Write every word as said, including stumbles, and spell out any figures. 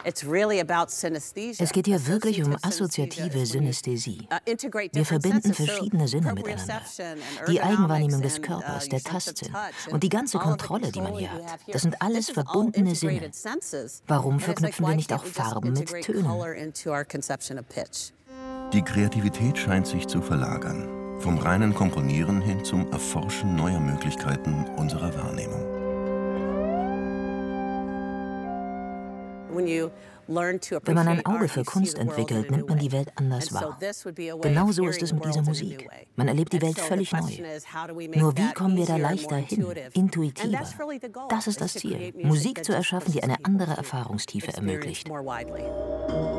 Es geht hier wirklich um assoziative Synästhesie. Wir verbinden verschiedene Sinne miteinander. Die Eigenwahrnehmung des Körpers, der Tastsinn und die ganze Kontrolle, die man hier hat, das sind alles verbundene Sinne. Warum verknüpfen wir nicht auch Farben mit Tönen? Die Kreativität scheint sich zu verlagern. Vom reinen Komponieren hin zum Erforschen neuer Möglichkeiten unserer Wahrnehmung. Wenn man ein Auge für Kunst entwickelt, nimmt man die Welt anders wahr. Genauso ist es mit dieser Musik. Man erlebt die Welt völlig neu. Nur wie kommen wir da leichter hin, intuitiver? Das ist das Ziel, Musik zu erschaffen, die eine andere Erfahrungstiefe ermöglicht.